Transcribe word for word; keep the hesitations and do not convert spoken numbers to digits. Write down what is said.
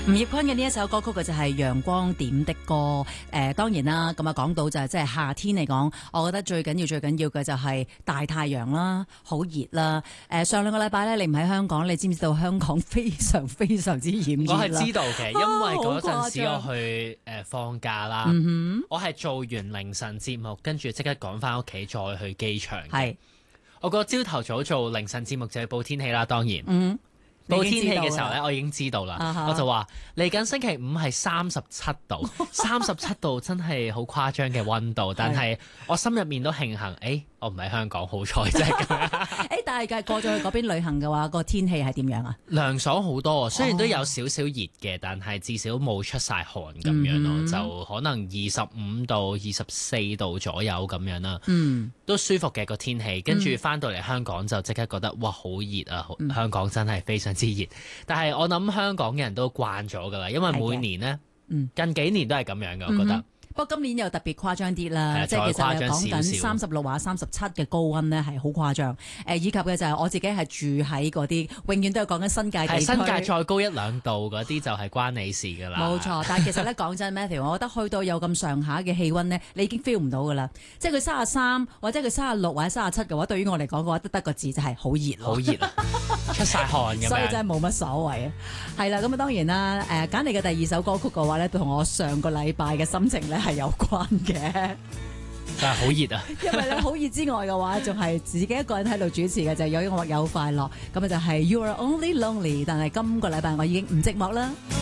吳業坤嘅呢一首歌曲嘅就係陽光點的歌，誒、呃、當然啦，咁啊講到就係即係夏天嚟講，我覺得最緊要最緊要嘅就係大太陽啦，好熱啦。誒、呃、上兩個禮拜咧，你唔喺香港，你知唔知道香港非常非常之炎熱？ 我係知道嘅，因為嗰陣時哦我去誒、呃、放假啦， 嗯、 我係做完凌晨節目，跟住即刻趕翻屋企再去機場。 係我個朝頭早做凌晨節目就係報天氣啦，當然。 嗯。 報天氣嘅時候咧，我已經知道啦。 Uh-huh. 我就話嚟緊星期五係三十七度，三十七度真係好誇張嘅溫度。但係我心入面都慶幸，誒、欸，我唔喺香港，好彩啫。 誒，但係過咗去嗰邊旅行嘅話，個天氣係點樣啊？ 涼爽好多，雖然都有少少熱嘅，但係至少冇出晒汗咁樣咯，嗯、就可能二十五度、二十四度左右咁樣啦。嗯，都舒服嘅個天氣。跟住翻到嚟香港就即刻覺得哇，好熱啊！嗯、香港真係非常之熱。但係我諗香港嘅人都慣咗㗎啦，因為每年呢，嗯、近幾年都係咁樣嘅，我覺得。嗯不過今年又特別誇張啲啦，即係其實講緊三十六或三十七嘅高溫咧係好誇張。誒，以及嘅就係我自己係住喺嗰啲，永遠都係講緊新界地區。 係新界再高一兩度嗰啲就係關你事㗎啦。 冇錯，但係其實咧講真 ，Matthew，我覺得去到有咁上下嘅氣溫咧，你已經 feel 唔到㗎啦。即係佢三十三或者佢三十六或者三十七嘅話，對於我嚟講嘅話，得得個字就係好熱咯。 好熱啊！出晒汗咁樣。 所以真係冇乜所謂啊。係啦，咁啊當然啦，誒揀你嘅第二首歌曲嘅話咧，同我上個禮拜嘅心情咧係有關嘅， 真係好熱啊！ 因為咧好熱之外嘅話，仲係自己一個人喺度主持嘅，就係有音樂有快樂，咁啊就係 You Are Only Lonely。但係今個禮拜我已經唔寂寞啦。